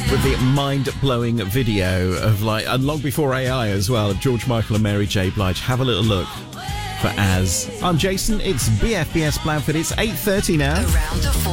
with the mind-blowing video of, like, and long before AI as well, of George Michael and Mary J. Blige. Have a little look for Az. I'm Jason. It's BFBS Blandford. It's 8:30 now. Around the